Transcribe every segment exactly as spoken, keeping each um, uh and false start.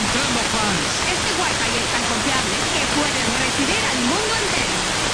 entrando fans. Este Wi-Fi es tan confiable que puedes recibir al mundo entero.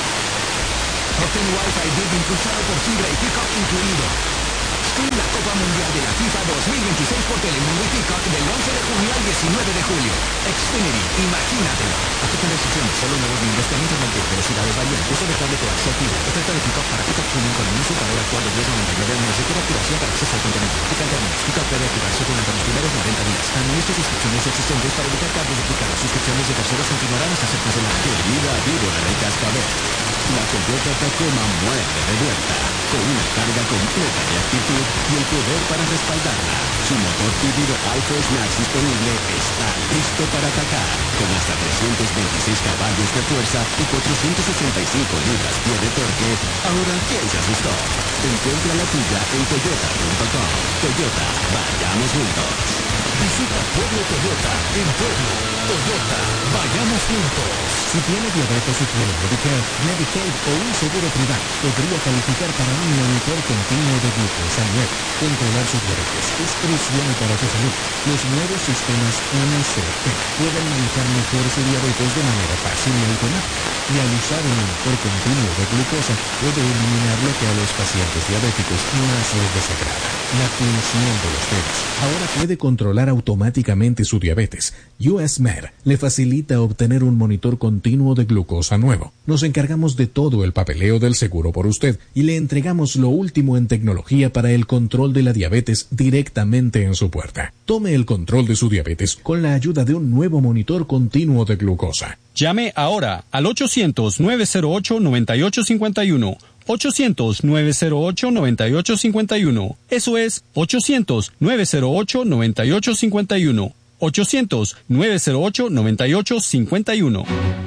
Obtén Wi-Fi Big impulsado por fibra y Peacock incluido. Stream la Copa Mundial de la FIFA dos mil veintiséis por Telemundo y Peacock del once de junio al diecinueve de julio. Xfinity, imagínatelo. Aplican restricciones, solo nuevos miembros con internet de velocidades variantes. Uso de cable coaxial fibra. Oferta de Peacock para Peacock Premium con inicio y valor actual de diez noventa y nueve al mes. Requiere activación para acceso al contenido. Aplican términos. Peacock puede activarse durante los primeros noventa días. Administre suscripciones existentes para evitar cargos duplicados. Suscripciones de terceros continuarán hasta ser canceladas. Querida víbora de cascabel, la completa Tacoma muere de vuelta, con una carga completa de actitud y el poder para respaldarla. Su motor híbrido iForce Max disponible está listo para atacar, con hasta trescientos veintiséis caballos de fuerza y cuatrocientos sesenta y cinco libras-pie de torque. Ahora, ¿quién se asustó? Encuentra la tuya en toyota punto com. Toyota, vayamos juntos. Visita Pueblo Toyota en Pueblo. Toyota, vayamos juntos. Si tiene diabetes y tiene Medicare, Medicaid o un seguro privado, podría calificar para un monitor continuo de glucosa nuevo. Controlar su diabetes es crucial para su salud. Los nuevos sistemas N C P pueden manejar mejor su diabetes de manera fácil y automática. Y al usar un monitor continuo de glucosa, puede eliminar lo que a los pacientes diabéticos más les desagrada: la punción de los dedos. Ahora puede controlar automáticamente su diabetes. U S Med le facilita obtener un monitor continuo de glucosa nuevo. Nos encargamos de todo el papeleo del seguro por usted y le entregamos lo último en tecnología para el control de la diabetes directamente en su puerta. Tome el control de su diabetes con la ayuda de un nuevo monitor continuo de glucosa. Llame ahora al ochocientos, nueve cero ocho, nueve ocho cinco uno. ochocientos, nueve cero ocho, nueve ocho cinco uno. Eso es ochocientos, nueve cero ocho, nueve ocho cinco uno. ochocientos, nueve cero ocho, nueve ocho cinco uno.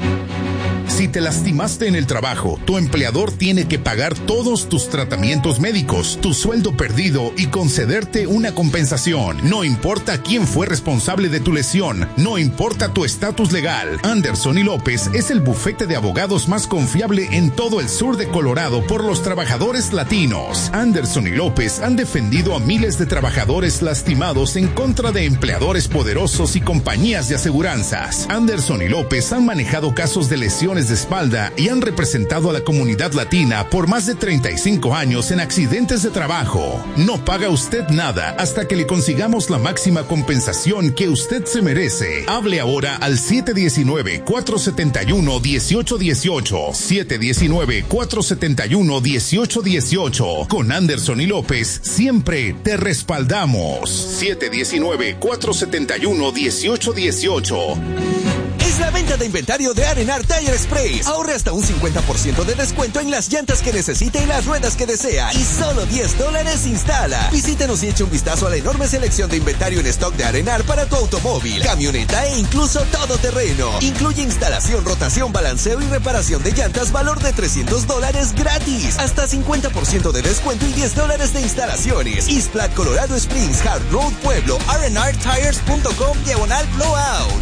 Si te lastimaste en el trabajo, tu empleador tiene que pagar todos tus tratamientos médicos, tu sueldo perdido y concederte una compensación. No importa quién fue responsable de tu lesión, no importa tu estatus legal. Anderson y López es el bufete de abogados más confiable en todo el sur de Colorado por los trabajadores latinos. Anderson y López han defendido a miles de trabajadores lastimados en contra de empleadores poderosos y compañías de aseguranzas. Anderson y López han manejado casos de lesiones de espalda y han representado a la comunidad latina por más de treinta y cinco años en accidentes de trabajo. No paga usted nada hasta que le consigamos la máxima compensación que usted se merece. Hable ahora al siete uno nueve, cuatro siete uno, uno ocho uno ocho. siete uno nueve, cuatro siete uno, uno ocho uno ocho. Con Anderson y López siempre te respaldamos. siete uno nueve, cuatro siete uno, uno ocho uno ocho. Es la venta de inventario de Arenar Tire Express. Ahorre hasta un cincuenta por ciento de descuento en las llantas que necesite y las ruedas que desea. Y solo diez dólares instala. Visítenos y eche un vistazo a la enorme selección de inventario en stock de Arenar para tu automóvil, camioneta e incluso todoterreno. Incluye instalación, rotación, balanceo y reparación de llantas, valor de trescientos dólares gratis. Hasta cincuenta por ciento de descuento y diez dólares de instalaciones. East Platte, Colorado Springs, Hard Road, Pueblo. arenartires punto com diagonal blowout.